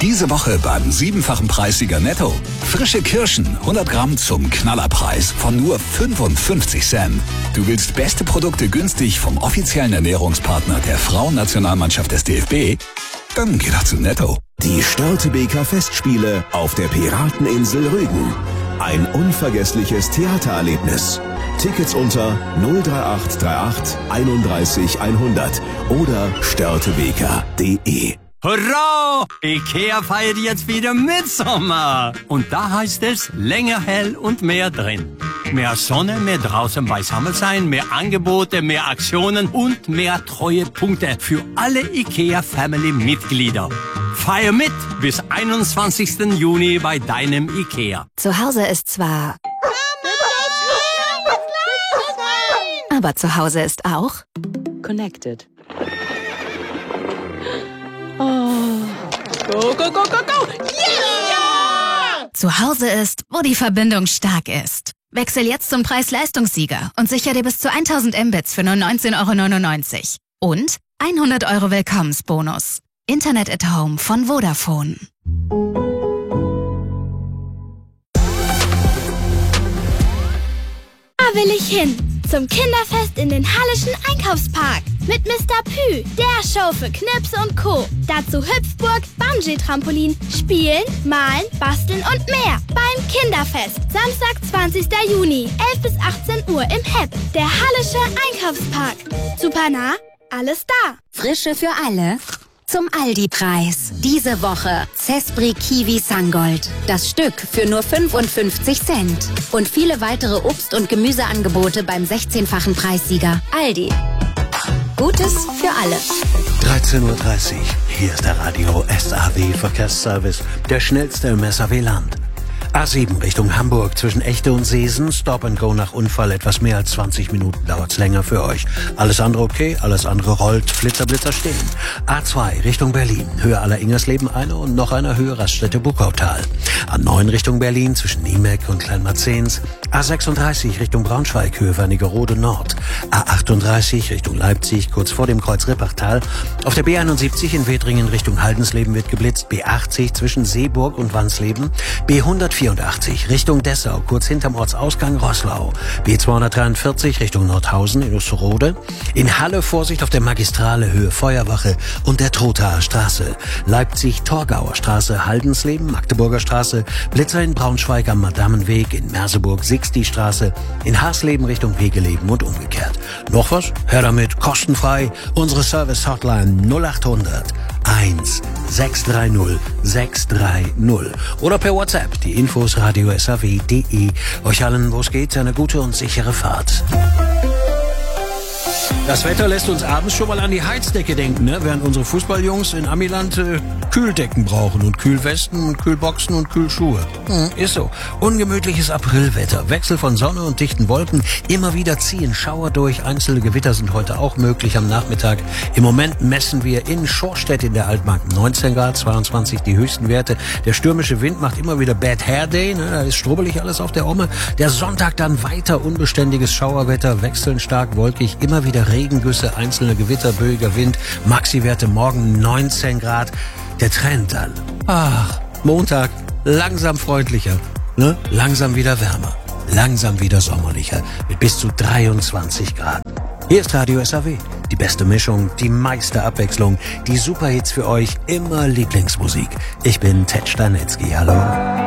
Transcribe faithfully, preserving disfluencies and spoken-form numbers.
Diese Woche beim siebenfachen Preissieger Netto. Frische Kirschen, hundert Gramm zum Knallerpreis von nur fünfundfünfzig Cent. Du willst beste Produkte günstig vom offiziellen Ernährungspartner der Frauennationalmannschaft des D F B? Dann geh doch zu Netto. Die Störtebeker Festspiele auf der Pirateninsel Rügen. Ein unvergessliches Theatererlebnis. Tickets unter null drei acht drei acht einunddreißig hundert oder störtebeker punkt de. Hurra! Ikea feiert jetzt wieder Mitsommer. Und da heißt es länger hell und mehr drin. Mehr Sonne, mehr draußen beisammen sein, mehr Angebote, mehr Aktionen und mehr Treuepunkte für alle Ikea-Family-Mitglieder. Feier mit bis einundzwanzigsten Juni bei deinem Ikea. Zu Hause ist zwar... Aber zu Hause ist auch... Connected. Oh. Go, go, go, go, go! Yeah! Zu Hause ist, wo die Verbindung stark ist. Wechsel jetzt zum Preis-Leistungssieger und sicher dir bis zu tausend Mbits für nur neunzehn Euro neunundneunzig. Und hundert Euro Willkommensbonus. Internet at Home von Vodafone. Da will ich hin. Zum Kinderfest in den Hallischen Einkaufspark. Mit Mister Pü, der Show für Knips und Co. Dazu Hüpfburg, Bungee-Trampolin, Spielen, Malen, Basteln und mehr. Beim Kinderfest. Samstag, zwanzigsten Juni, elf bis achtzehn Uhr im H E P. Der Hallische Einkaufspark. Super nah, alles da. Frische für alle. Zum Aldi-Preis. Diese Woche Cespri Kiwi Sangold. Das Stück für nur fünfundfünfzig Cent. Und viele weitere Obst- und Gemüseangebote beim sechzehnfachen Preissieger. Aldi. Gutes für alle. dreizehn Uhr dreißig. Hier ist der Radio S A W Verkehrsservice. Der schnellste im S A W-Land. A sieben Richtung Hamburg zwischen Echte und Seesen. Stop and Go nach Unfall. Etwas mehr als zwanzig Minuten dauert's länger für euch. Alles andere okay, alles andere rollt. Flitzer, Blitzer stehen. A zwei Richtung Berlin. Höhe aller Ingersleben eine und noch eine Höhe Raststätte Buckautal. A neun Richtung Berlin zwischen Niemeck und Kleinmarzens. A sechsunddreißig Richtung Braunschweig. Höhe Wernigerode Nord. A achtunddreißig Richtung Leipzig kurz vor dem Kreuz Rippachtal. Auf der B einundsiebzig in Wedringen Richtung Haldensleben wird geblitzt. B achtzig zwischen Seeburg und Wansleben. B hundertvierundachtzig Richtung Dessau, kurz hinterm Ortsausgang Roßlau. B zweihundertdreiundvierzig Richtung Nordhausen in Osterode. In Halle Vorsicht auf der Magistrale Höhe Feuerwache und der Trothaer Straße. Leipzig-Torgauer Straße, Haldensleben, Magdeburger Straße. Blitzer in Braunschweig am Madamenweg, in Merseburg Sixti-Straße. In Hasleben Richtung Wegeleben und umgekehrt. Noch was? Her damit, kostenfrei. Unsere Service-Hotline null achthundert eins sechs drei null sechs drei null oder per WhatsApp die Infos radio s a w punkt de. Euch allen, wo es geht, eine gute und sichere Fahrt. Das Wetter lässt uns abends schon mal an die Heizdecke denken, ne? Während unsere Fußballjungs in Amiland äh, Kühldecken brauchen und Kühlwesten und Kühlboxen und Kühlschuhe. Hm, ist so. Ungemütliches Aprilwetter, Wechsel von Sonne und dichten Wolken, immer wieder ziehen Schauer durch, einzelne Gewitter sind heute auch möglich am Nachmittag. Im Moment messen wir in Schorstedt in der Altmark neunzehn Grad, zweiundzwanzig die höchsten Werte. Der stürmische Wind macht immer wieder Bad Hair Day, ne? Da ist strubbelig alles auf der Omme. Der Sonntag dann weiter unbeständiges Schauerwetter, wechselnd stark wolkig, immer wieder Regengüsse, einzelne Gewitter, böiger Wind, Maxi-Werte morgen neunzehn Grad. Der Trend dann, ach, Montag, langsam freundlicher, ne? Langsam wieder wärmer, langsam wieder sommerlicher, mit bis zu dreiundzwanzig Grad. Hier ist Radio S A W, die beste Mischung, die meiste Abwechslung, die Superhits für euch, immer Lieblingsmusik. Ich bin Ted Stanetzky, hallo.